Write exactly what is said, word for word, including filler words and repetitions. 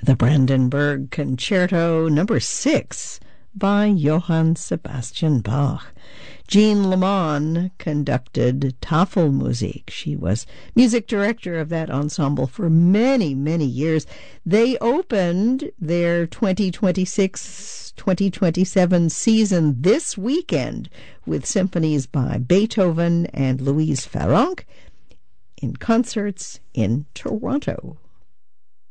the Brandenburg Concerto number six by Johann Sebastian Bach. Jean Lamont conducted Tafelmusik. She was music director of that ensemble for many, many years. They opened their twenty twenty-six twenty twenty-seven season this weekend with symphonies by Beethoven and Louise Farrenc in concerts in Toronto.